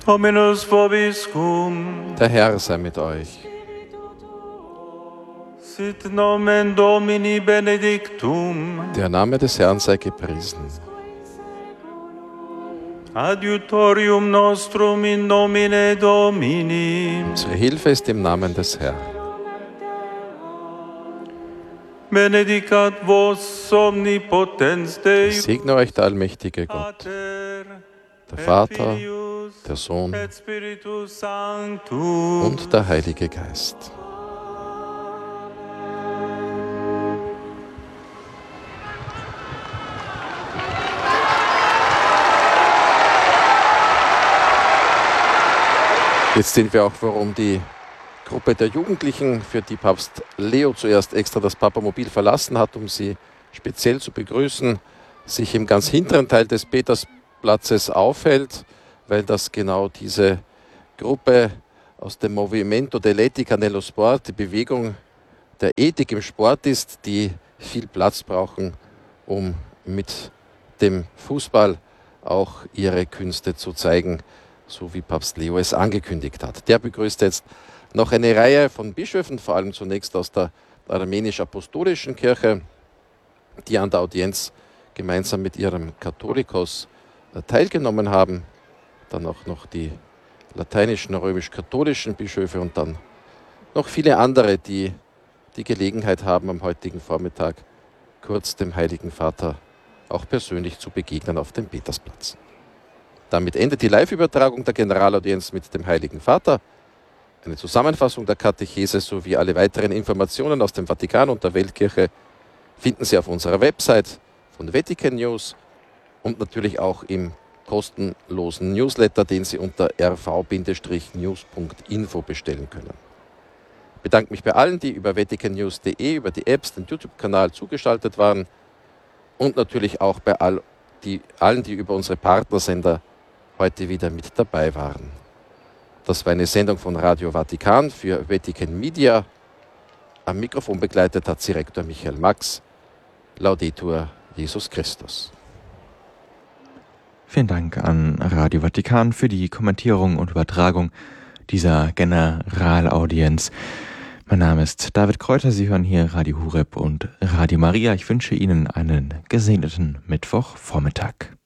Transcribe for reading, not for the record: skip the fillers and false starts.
Dominus vobiscum. Der Herr sei mit euch. Sit nomen Domini benedictum. Der Name des Herrn sei gepriesen. Adiutorium nostrum in nomine Domini. Unsere Hilfe ist im Namen des Herrn. Benedicat vos omnipotens Ich Deus, segne euch der allmächtige Gott, Pater, der Vater, Filius, der Sohn et Spiritus Sanctus. und der Heilige Geist. Jetzt sehen wir auch, warum die Gruppe der Jugendlichen, für die Papst Leo zuerst extra das Papamobil verlassen hat, um sie speziell zu begrüßen, sich im ganz hinteren Teil des Petersplatzes aufhält, weil das genau diese Gruppe aus dem Movimento dell'Etica nello Sport, die Bewegung der Ethik im Sport ist, die viel Platz brauchen, um mit dem Fußball auch ihre Künste zu zeigen, so wie Papst Leo es angekündigt hat. Der begrüßt jetzt noch eine Reihe von Bischöfen, vor allem zunächst aus der armenisch-apostolischen Kirche, die an der Audienz gemeinsam mit ihrem Katholikos teilgenommen haben. Dann auch noch die lateinischen, römisch-katholischen Bischöfe und dann noch viele andere, die die Gelegenheit haben, am heutigen Vormittag kurz dem Heiligen Vater auch persönlich zu begegnen auf dem Petersplatz. Damit endet die Live-Übertragung der Generalaudienz mit dem Heiligen Vater. Eine Zusammenfassung der Katechese sowie alle weiteren Informationen aus dem Vatikan und der Weltkirche finden Sie auf unserer Website von Vatican News und natürlich auch im kostenlosen Newsletter, den Sie unter rv-news.info bestellen können. Ich bedanke mich bei allen, die über vaticannews.de, über die Apps, den YouTube-Kanal zugeschaltet waren und natürlich auch bei allen, die über unsere Partnersender heute wieder mit dabei waren. Das war eine Sendung von Radio Vatikan für Vatican Media. Am Mikrofon begleitet hat Sie Rektor Michael Max. Laudetur Jesus Christus. Vielen Dank an Radio Vatikan für die Kommentierung und Übertragung dieser Generalaudienz. Mein Name ist David Kräuter, Sie hören hier Radio Horeb und Radio Maria. Ich wünsche Ihnen einen gesegneten Mittwochvormittag.